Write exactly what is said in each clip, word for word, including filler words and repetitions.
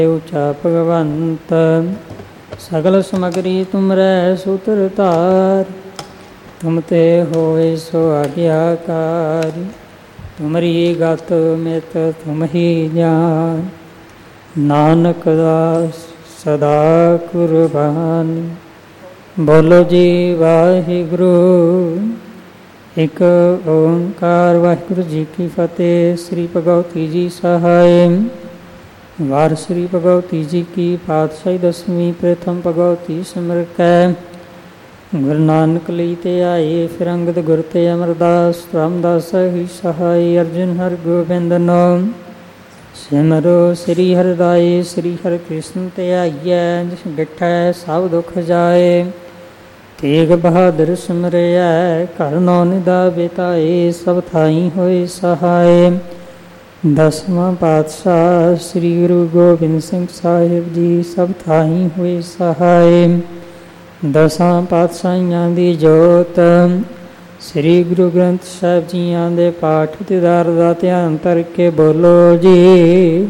ਉਚਾ ਭਗਵੰਤ ਸਗਲ ਸਮਗਰੀ ਤੁਮਰੈ ਸੂਤਰ ਧਾਰ। ਤੁਮ ਤੇ ਹੋਏ ਸੋ ਆਗਿਆਕਾਰੀ, ਤੁਮਰੀ ਗਤ ਮਿਤ ਤੁਮ ਹੀ ਜਾਨ। ਨਾਨਕ ਦਾਸ ਸਦਾ ਕੁਰਬਾਨੀ, ਬੋਲੋ ਜੀ ਵਾਹਿਗੁਰੂ। ਇੱਕ ਓਂਕਾਰ ਵਾਹਿਗੁਰੂ ਜੀ ਕੀ ਫਤਿਹ। ਸ੍ਰੀ ਭਗਵਤੀ ਜੀ ਸਹਾਇ। ਵਾਰ ਸ੍ਰੀ ਭਗਵਤੀ ਜੀ ਕੀ ਪਾਤਸ਼ਾਹੀ ਦਸਵੀਂ ਪ੍ਰਥਮ ਭਗਵਤੀ ਸਿਮਰ ਕੈ। ਗੁਰੂ ਨਾਨਕ ਲਈ ਤੇ ਆਏ, ਫਿਰ ਅੰਗਦ ਗੁਰ ਤੇ ਅਮਰਦਾਸ। ਰਾਮਦਾਸ ਹੀ ਸਹਾਈ, ਅਰਜੁਨ ਹਰਿ ਗੋਬਿੰਦ ਨਾਮ। ਸਿਮਰੋ ਸ੍ਰੀ ਹਰਿ ਸ੍ਰੀ ਹਰਿ ਕ੍ਰਿਸ਼ਨ ਤੇ ਆਈਐ। ਜਿਸ ਡਿਠੈ ਸਭ ਦੁਖ ਜਾਏ, ਤੇਗ ਬਹਾਦਰ ਸਿਮਰਿਐ। ਘਰ ਨੌ ਨਿਦਾ ਬਿਤਾਏ, ਸਭ ਥਾਈ ਹੋਏ ਸਹਾਏ। ਦਸਵਾਂ ਪਾਤਸ਼ਾਹ ਸ੍ਰੀ ਗੁਰੂ ਗੋਬਿੰਦ ਸਿੰਘ ਸਾਹਿਬ ਜੀ ਸਭ ਥਾਈ ਹੋਏ ਸਹਾਏ। ਦਸਾਂ ਪਾਤਸ਼ਾਹੀਆਂ ਦੀ ਜੋਤ ਸ੍ਰੀ ਗੁਰੂ ਗ੍ਰੰਥ ਸਾਹਿਬ ਜੀਆਂ ਦੇ ਪਾਠ ਦੀਦਾਰ ਦਾ ਧਿਆਨ ਧਰ ਕੇ ਬੋਲੋ ਜੀ।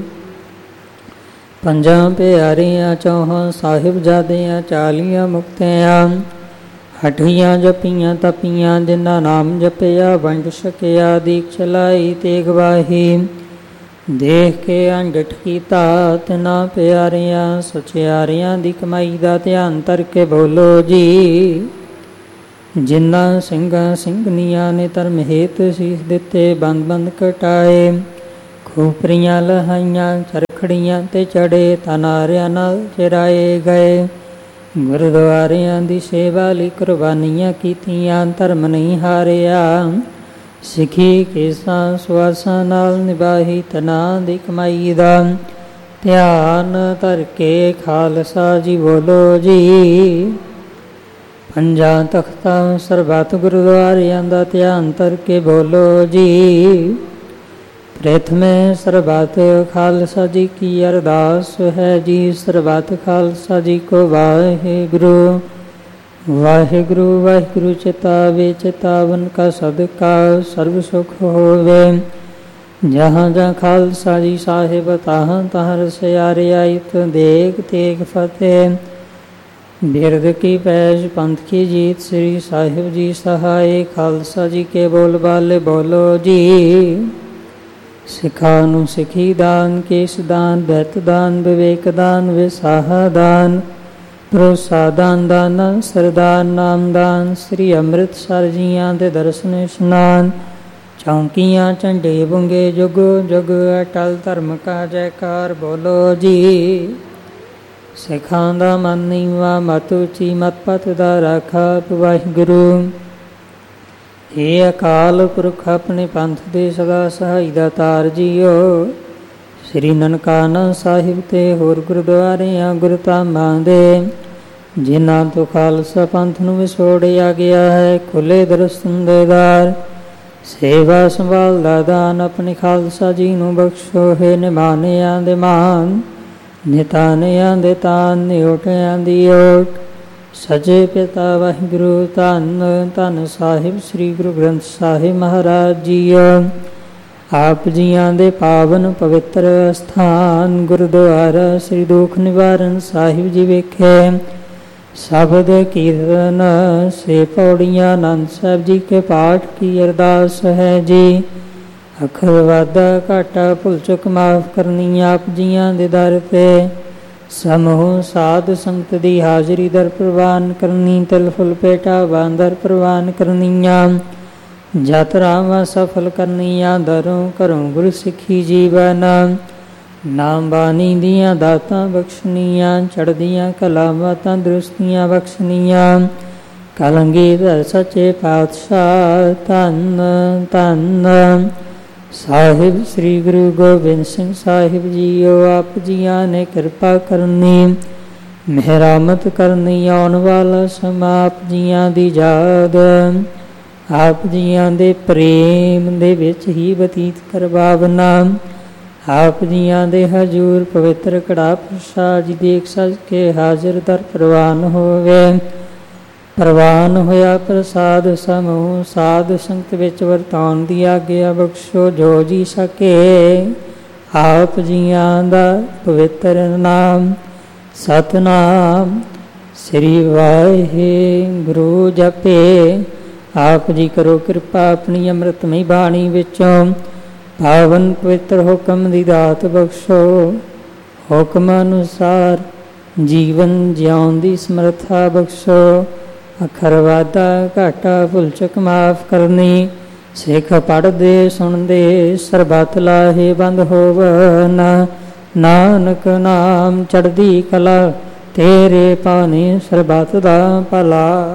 ਪੰਜਾਂ ਪਿਆਰੀਆਂ ਚੌਹਾਂ ਸਾਹਿਬਜ਼ਾਦਿਆਂ, ਚਾਲੀਆਂ ਮੁਕਤਿਆਂ, ਹਠੀਆਂ ਜਪੀਆਂ ਤਪੀਆਂ, ਜਿਨ੍ਹਾਂ ਨਾਮ ਜਪਿਆ ਵੰਡ ਸਕਿਆ। ਦੀਕ ਚਲਾਈ ਤੇਗ ਵਾਹੀ, ਦੇਖ ਕੇ ਅੰਡਠ ਕੀਤਾ। ਤਿਨਾਂ ਪਿਆਰਿਆਂ ਸਚਿਆਰਿਆਂ ਦੀ ਕਮਾਈ ਦਾ ਧਿਆਨ ਧਰ ਕੇ ਬੋਲੋ ਜੀ। ਜਿਨ੍ਹਾਂ ਸਿੰਘਾਂ ਸਿੰਘਣੀਆਂ ਨੇ ਧਰਮ ਹੇਤ ਸੀਸ ਦਿੱਤੇ, ਬੰਦ ਬੰਦ ਕਟਾਏ। ਖੂਪਰੀਆਂ ਲਹਾਈਆਂ, ਚਰਖੜੀਆਂ ਤੇ ਚੜੇ, ਤਨਾਰਿਆਂ ਨਾਲ ਚਿਰਾਏ ਗਏ। ਗੁਰਦੁਆਰਿਆਂ ਦੀ ਸੇਵਾ ਲਈ ਕੁਰਬਾਨੀਆਂ ਕੀਤੀਆਂ, ਧਰਮ ਨਹੀਂ ਹਾਰਿਆ। ਸਿੱਖੀ ਕੇਸਾਂ ਸੁਆਸਾਂ ਨਾਲ ਨਿਭਾਈ, ਤਨਾਂ ਦੀ ਕਮਾਈ ਦਾ ਧਿਆਨ ਧਰ ਕੇ ਖਾਲਸਾ ਜੀ ਬੋਲੋ ਜੀ। ਪੰਜਾਂ ਤਖਤਾਂ ਸਰਬੱਤ ਗੁਰਦੁਆਰਿਆਂ ਦਾ ਧਿਆਨ ਧਰ ਕੇ ਬੋਲੋ ਜੀ। ਪ੍ਰਥਮੇ ਸਰਬੱਤ ਖਾਲਸਾ ਜੀ ਕੀ ਅਰਦਾਸ ਹੈ ਜੀ। ਸਰਬੱਤ ਖਾਲਸਾ ਜੀ ਕੋ ਵਾਹਿਗੁਰੂ। ਵਾਹਿਗੁਰੂ ਵਾਹਿਗੁਰੂ ਚਿਤਾਵੇ, ਚਿਤਾਵਨ ਕਾ ਸਦਕਾ ਸਰਬ ਸੁਖ ਹੋਵੇ। ਜਹਾਂ ਜਹਾਂ ਖਾਲਸਾ ਜੀ ਸਾਹਿਬ, ਤਾਹਾਂ ਤਾਹਾਂ ਰਸਿਆਰਿਆ। ਇਤ ਦੇਗ ਤੇਗ ਫਤਿਹ, ਬਿਰਦ ਕੀ ਪੈਜ ਪੰਥ ਕੀ ਜੀਤ। ਸ੍ਰੀ ਸਾਹਿਬ ਜੀ ਸਹਾਏ, ਖਾਲਸਾ ਜੀ ਕੇ ਬੋਲ ਬਾਲੇ ਬੋਲੋ ਜੀ। ਸਿੱਖਾਂ ਨੂੰ ਸਿੱਖੀ ਦਾਨ, ਕੇਸ ਦਾਨ, ਬੈਤ ਦਾਨ, ਵਿਵੇਕ ਦਾਨ, ਵਿਸਾਹਾ ਦਾਨ, ਭਰੋਸਾ ਦਾਨ, ਦਾਨ ਸਰਦਾਰ ਨਾਮ ਦਾਨ। ਸ੍ਰੀ ਅੰਮ੍ਰਿਤਸਰ ਜੀਆਂ ਦੇ ਦਰਸ਼ਨ ਇਸ਼ਨਾਨ, ਚੌਂਕੀਆਂ ਝੰਡੇ ਬੁੰਗੇ ਜੁਗ ਜੁਗ। ਅਟਲ ਧਰਮ ਕਾ ਜੈਕਾਰ ਬੋਲੋ ਜੀ। ਸਿੱਖਾਂ ਦਾ ਮਨ ਨੀਵਾ, ਮਤ ਉੱਚੀ, ਮਤ ਪਤ ਦਾ ਰਾਖਾ ਵਾਹਿਗੁਰੂ। ਇਹ ਅਕਾਲ ਪੁਰਖ ਆਪਣੇ ਪੰਥ ਦੇ ਸਦਾ ਸਹਾਈ ਦਾਤਾਰ ਜੀਓ। ਸ੍ਰੀ ਨਨਕਾਣਾ ਸਾਹਿਬ ਤੇ ਹੋਰ ਗੁਰਦੁਆਰਿਆਂ ਗੁਰਧਾਮਾਂ ਦੇ, ਜਿਨ੍ਹਾਂ ਤੋਂ ਖਾਲਸਾ ਪੰਥ ਨੂੰ ਵਿਛੋੜਿਆ ਗਿਆ ਹੈ, ਖੁੱਲ੍ਹੇ ਦਰਸ਼ਨ ਦੇ ਦਾਰ। ਸੇਵਾ ਸੰਭਾਲ ਦਾ ਦਾਨ ਆਪਣੇ ਖਾਲਸਾ ਜੀ ਨੂੰ ਬਖਸ਼ੋ ਹੈ। ਨਿਮਾਨਿਆਂ ਦੇ ਮਾਨ, ਨਿਤਾਨਿਆਂ ਦੇ ਤਾਨ, ਨਿਓਟਿਆਂ ਦੀ ਓਟ। ਸੱਚੇ ਪਿਤਾ ਵਾਹਿਗੁਰੂ ਧੰਨ ਧੰਨ ਸਾਹਿਬ ਸ੍ਰੀ ਗੁਰੂ ਗ੍ਰੰਥ ਸਾਹਿਬ ਮਹਾਰਾਜ ਜੀਓ। ਆਪ ਜੀਆਂ ਦੇ ਪਾਵਨ ਪਵਿੱਤਰ ਸਥਾਨ ਗੁਰਦੁਆਰਾ ਸ੍ਰੀ ਦੁਖ ਨਿਵਾਰਨ ਸਾਹਿਬ ਜੀ ਵਿਖੇ ਸ਼ਬਦ ਕੀਰਤਨ ਸੇ ਪੌੜੀਆਂ ਆਨੰਦ ਸਾਹਿਬ ਜੀ ਕੇ ਪਾਠ ਕੀ ਅਰਦਾਸ ਹੈ ਜੀ। ਅੱਖਰ ਵਾਧਾ ਘਾਟਾ ਭੁੱਲ ਚੁੱਕ ਮਾਫ ਕਰਨੀ ਆਪ ਜੀਆਂ ਦੇ ਦਰ ਤੇ। ਸਮੂਹ ਸਾਧ ਸੰਗਤ ਦੀ ਹਾਜ਼ਰੀ ਦਰ ਪ੍ਰਵਾਨ ਕਰਨੀ, ਤਿਲ ਫੁੱਲ ਭੇਟਾ ਬਾਂਦਰ ਪ੍ਰਵਾਨ ਕਰਨੀਆਂ। ਯਾਤਰਾਵਾਂ ਸਫਲ ਕਰਨੀਆਂ, ਦਰੋਂ ਘਰੋਂ ਗੁਰੂ ਸਿੱਖੀ ਜੀਵਨ। ਨਾਮ ਬਾਣੀ ਦੀਆਂ ਦਾਤਾਂ ਬਖਸ਼ਣੀਆਂ, ਚੜ੍ਹਦੀਆਂ ਕਲਾਵਾਂ ਤੰਦਰੁਸਤੀਆਂ ਬਖਸ਼ਣੀਆਂ। ਕਲੰਗੀਧਰ ਸੱਚੇ ਪਾਤਸ਼ਾਹ ਧੰਨ ਧੰਨ ਸਾਹਿਬ ਸ੍ਰੀ ਗੁਰੂ ਗੋਬਿੰਦ ਸਿੰਘ ਸਾਹਿਬ ਜੀਓ। ਆਪ ਜੀਆਂ ਨੇ ਕਿਰਪਾ ਕਰਨੀ, ਮਿਹਰਾਮਤ ਕਰਨੀ। ਆਉਣ ਵਾਲਾ ਸਮਾਂ ਆਪ ਜੀਆਂ ਦੀ ਯਾਦ, ਆਪ ਜੀਆਂ ਦੇ ਪ੍ਰੇਮ ਦੇ ਵਿੱਚ ਹੀ ਬਤੀਤ ਕਰਵਾਵਨਾ। ਆਪ ਜੀਆਂ ਦੇ ਹਜ਼ੂਰ ਪਵਿੱਤਰ ਕੜਾ ਪ੍ਰਸਾਦ ਜੀ ਦੇਖ ਸਜ ਕੇ ਹਾਜ਼ਰ ਦਰ ਪ੍ਰਵਾਨ ਹੋਵੇ। ਪ੍ਰਵਾਨ ਹੋਇਆ ਪ੍ਰਸਾਦ ਸਮੂਹ ਸਾਧ ਸੰਗਤ ਵਿੱਚ ਵਰਤਾਉਣ ਦੀ ਆਗਿਆ ਬਖਸ਼ੋ। ਜੋ ਜੀ ਸਕੇ ਆਪ ਜੀਆਂ ਦਾ ਪਵਿੱਤਰ ਨਾਮ ਸਤਨਾਮ ਸ੍ਰੀ ਵਾਹਿਗੁਰੂ ਜਪੇ। ਆਪ ਜੀ ਕਰੋ ਕਿਰਪਾ ਆਪਣੀ ਅੰਮ੍ਰਿਤਮਈ ਬਾਣੀ ਵਿੱਚੋਂ ਪਾਵਨ ਪਵਿੱਤਰ ਹੁਕਮ ਦੀ ਦਾਤ ਬਖਸ਼ੋ। ਹੁਕਮ ਅਨੁਸਾਰ ਜੀਵਨ ਜਿਉਣ ਦੀ ਸਮਰੱਥਾ ਬਖਸ਼ੋ। ਅੱਖਰ ਵਾਧਾ ਘਾਟਾ ਭੁੱਲ ਚੁੱਕ ਮਾਫ ਕਰਨੀ। ਸਿੱਖ ਪੜ੍ਹਦੇ ਸੁਣਦੇ ਸਰਬੱਤ ਲਾਹੇ ਬੰਦ ਹੋਵਨ। ਨਾਨਕ ਨਾਮ ਚੜ੍ਹਦੀ ਕਲਾ ਤੇਰੇ ਪਾਣੀ ਸਰਬੱਤ ਦਾ ਭਲਾ।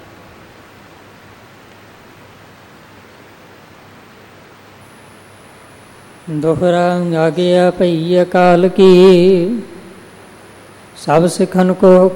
ਦੋਹਰਾ ਆਗਿਆ ਪਈ ਅਕਾਲ ਕੀ। ਸਭ ਸਿੱਖਨ ਕੋ